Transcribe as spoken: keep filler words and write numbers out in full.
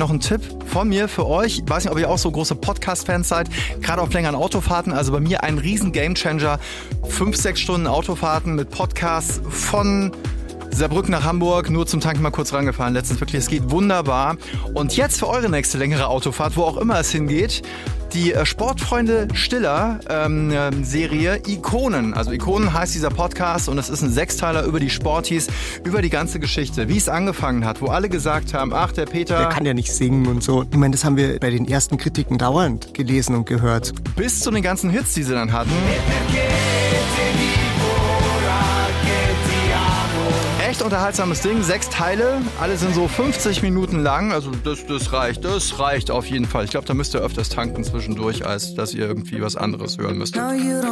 noch ein Tipp von mir für euch. Ich weiß nicht, ob ihr auch so große Podcast-Fans seid, gerade auf längeren Autofahrten. Also bei mir ein riesen Gamechanger. Fünf, sechs Stunden Autofahrten mit Podcasts von Saarbrücken nach Hamburg, nur zum Tanken mal kurz rangefahren. Letztens wirklich, es geht wunderbar. Und jetzt für eure nächste längere Autofahrt, wo auch immer es hingeht, die äh, Sportfreunde Stiller ähm, äh, Serie Ikonen. Also Ikonen heißt dieser Podcast und es ist ein Sechsteiler über die Sportis, über die ganze Geschichte, wie es angefangen hat, wo alle gesagt haben, ach, der Peter... Der kann ja nicht singen und so. Ich meine, das haben wir bei den ersten Kritiken dauernd gelesen und gehört. Bis zu den ganzen Hits, die sie dann hatten. Echt unterhaltsames Ding, sechs Teile, alle sind so fünfzig Minuten lang, also das, das reicht, das reicht auf jeden Fall. Ich glaube, da müsst ihr öfters tanken zwischendurch, als dass ihr irgendwie was anderes hören müsst.